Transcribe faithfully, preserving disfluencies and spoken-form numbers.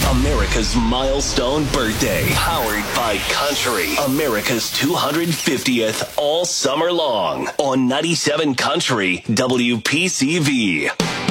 America's milestone birthday. Powered by Country. America's two hundred fiftieth all summer long. On ninety-seven Country W P C V.